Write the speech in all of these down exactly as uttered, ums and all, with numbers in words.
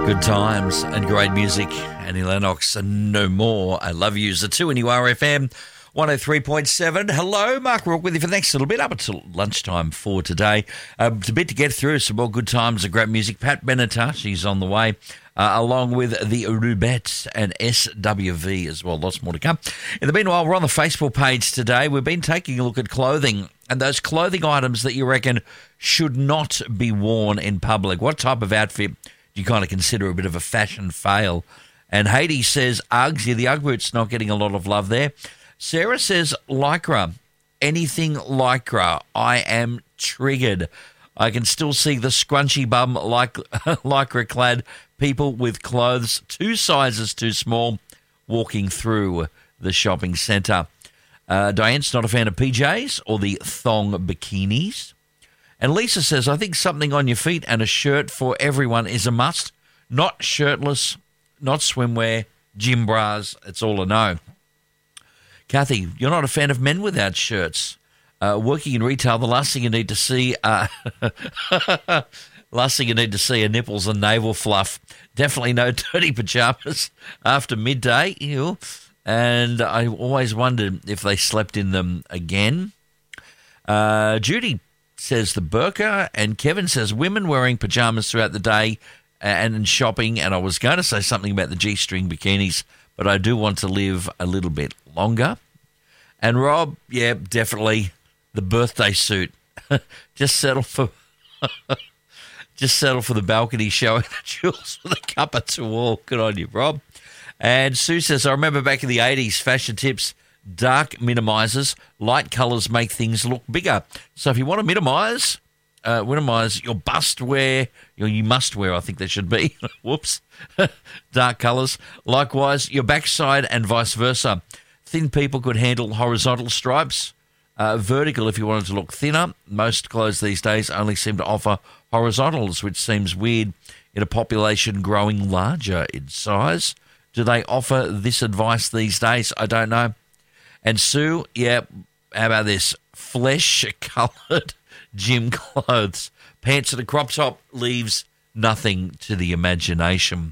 Good times and great music. Annie Lennox and No More. I Love You's the two N U R F M one oh three point seven. Hello, Mark Rourke with you for the next little bit, up until lunchtime for today. Uh, it's a bit to get through, some more good times and great music. Pat Benatar, she's on the way, uh, along with the Rubettes and S W V as well. Lots more to come. In the meanwhile, we're on the Facebook page today. We've been taking a look at clothing and those clothing items that you reckon should not be worn in public. What type of outfit do you kind of consider a bit of a fashion fail? And Hades says Uggs. Yeah, the Ugg boot's not getting a lot of love there. Sarah says Lycra. Anything Lycra. I am triggered. I can still see the scrunchy bum like Lycra-clad people with clothes two sizes too small walking through the shopping centre. Uh, Diane's not a fan of P Js or the thong bikinis. And Lisa says, I think something on your feet and a shirt for everyone is a must. Not shirtless, not swimwear, gym bras. It's all a no. Kathy, you're not a fan of men without shirts. Uh, working in retail, the last thing you need to see, uh, last thing you need to see are nipples and navel fluff. Definitely no dirty pajamas after midday. Ew. And I always wondered if they slept in them again. Uh, Judy says the burqa, and Kevin says women wearing pajamas throughout the day and in shopping. And I was going to say something about the G-string bikinis, but I do want to live a little bit longer. And Rob, yeah, definitely the birthday suit. just settle for, just settle for the balcony showing the jewels with a cuppa to all. Good on you, Rob. And Sue says, I remember back in the eighties, fashion tips. Dark minimisers, light colours make things look bigger. So if you want to minimise, uh, minimise your bust wear, your you must wear, I think there should be. Whoops. Dark colours. Likewise, your backside and vice versa. Thin people could handle horizontal stripes. Uh, vertical if you wanted to look thinner. Most clothes these days only seem to offer horizontals, which seems weird in a population growing larger in size. Do they offer this advice these days? I don't know. And Sue, yeah, how about this? Flesh-coloured gym clothes. Pants and a crop top leaves nothing to the imagination.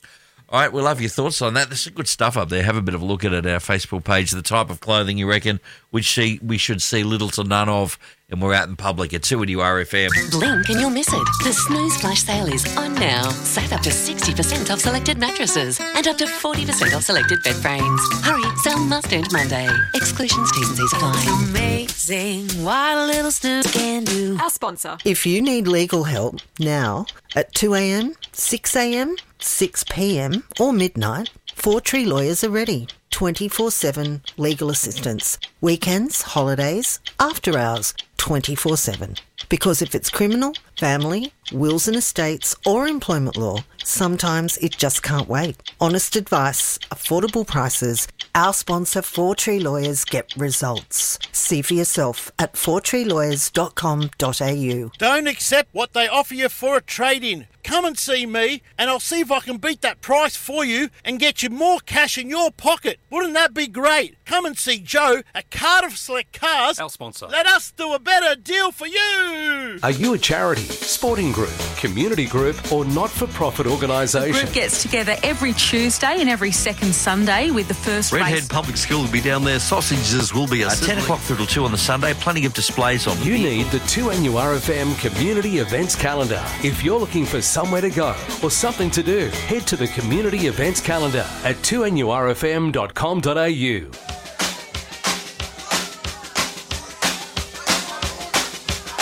All right, we'll love your thoughts on that. There's some good stuff up there. Have a bit of a look at it at our Facebook page. The type of clothing you reckon we see, we should see little to none of, and we're out in public at two N U R F M. Blink and you'll miss it. The Snooze Flash sale is on now. Save up to sixty percent off selected mattresses and up to forty percent off selected bed frames. Hurry, sale must end Monday. Exclusions, T's and C's apply. Amazing what a little snooze can do. Our sponsor. If you need legal help now at two a.m, six a.m, six p.m or midnight, Four Tree Lawyers are ready. twenty-four seven legal assistance. Weekends, holidays, after hours, twenty-four seven. Because if it's criminal, family, wills and estates or employment law, sometimes it just can't wait. Honest advice, affordable prices. Our sponsor, Four Tree Lawyers, get results. See for yourself at four tree lawyers dot com dot a u. Don't accept what they offer you for a trade-in. Come and see me, and I'll see if I can beat that price for you and get you more cash in your pocket. Wouldn't that be great? Come and see Joe at Cardiff Select Cars. Our sponsor. Let us do a better deal for you. Are you a charity, sporting group, community group, or not-for-profit The organisation? group gets together every Tuesday and every second Sunday with the first Redhead race. Public School will be down there. Sausages will be a Uh, ten o'clock through till two on the Sunday. Plenty of displays on. You need the two N U R F M Community Events Calendar. If you're looking for somewhere to go or something to do, head to the Community Events Calendar at two N U R F M dot com dot a u.